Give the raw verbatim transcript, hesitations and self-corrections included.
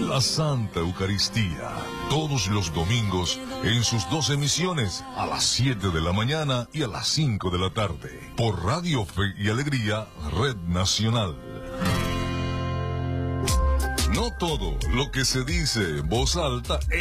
la Santa Eucaristía, todos los domingos en sus dos emisiones, a las siete de la mañana y a las cinco de la tarde, por Radio Fe y Alegría, Red Nacional. No todo lo que se dice en voz alta